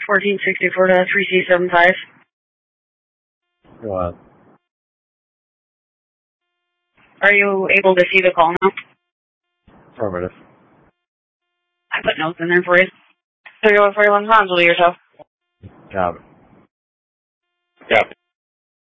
1464 to 3C75. Go on. Are you able to see the call now? Affirmative. I put notes in there for you. 3141 Hans, will be yourself. Copy. Copy.